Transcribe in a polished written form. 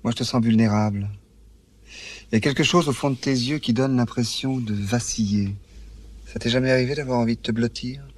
Moi, je te sens vulnérable. Il y a quelque chose au fond de tes yeux qui donne l'impression de vaciller. Ça t'est jamais arrivé d'avoir envie de te blottir?